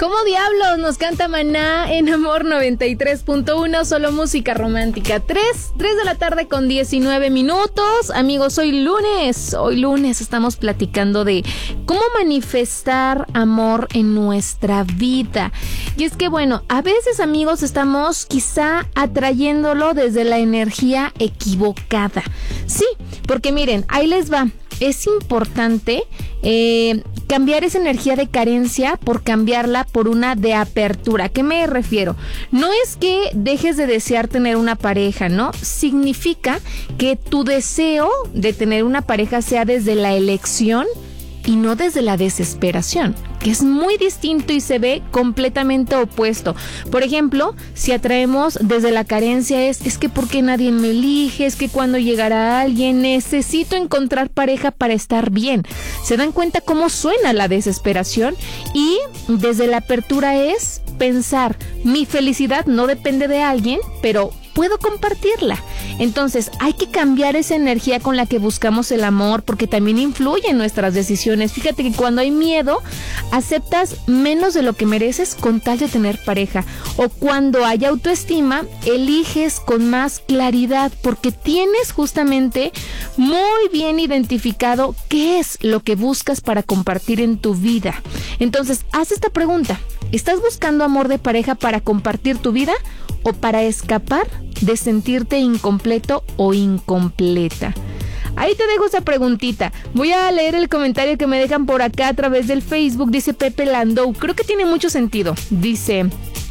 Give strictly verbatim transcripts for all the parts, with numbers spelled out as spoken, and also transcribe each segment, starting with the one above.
¿Cómo diablos nos canta Maná en Amor noventa y tres punto uno? Solo música romántica. Tres, tres de la tarde con diecinueve minutos. Amigos, hoy lunes, hoy lunes estamos platicando de cómo manifestar amor en nuestra vida. Y es que bueno, a veces, amigos, estamos quizá atrayéndolo desde la energía equivocada. Sí, porque miren, ahí les va. Es importante eh, cambiar esa energía de carencia por cambiarla por una de apertura. ¿A qué me refiero? No es que dejes de desear tener una pareja, ¿no? Significa que tu deseo de tener una pareja sea desde la elección y no desde la desesperación, que es muy distinto y se ve completamente opuesto. Por ejemplo, si atraemos desde la carencia es, es que ¿por qué nadie me elige? Es que cuando llegará alguien necesito encontrar pareja para estar bien. ¿Se dan cuenta cómo suena la desesperación? Y desde la apertura es pensar, mi felicidad no depende de alguien, pero puedo compartirla. Entonces hay que cambiar esa energía con la que buscamos el amor, porque también influye en nuestras decisiones. Fíjate que cuando hay miedo, aceptas menos de lo que mereces con tal de tener pareja. O cuando hay autoestima, eliges con más claridad, porque tienes justamente muy bien identificado qué es lo que buscas para compartir en tu vida. Entonces, haz esta pregunta. ¿Estás buscando amor de pareja para compartir tu vida o para escapar de sentirte incompleto o incompleta? Ahí te dejo esa preguntita. Voy a leer el comentario que me dejan por acá a través del Facebook. Dice Pepe Landau. Creo que tiene mucho sentido. Dice,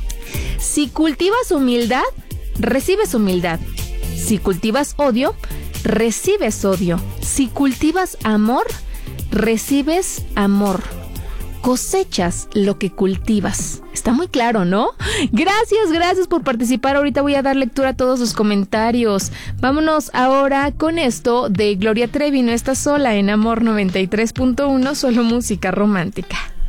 si cultivas humildad, recibes humildad. Si cultivas odio, recibes odio. Si cultivas amor, recibes amor. Cosechas lo que cultivas. Está muy claro, ¿no? Gracias, gracias por participar. Ahorita voy a dar lectura a todos sus comentarios. Vámonos ahora con esto de Gloria Trevi. No estás sola en Amor noventa y tres punto uno, solo música romántica.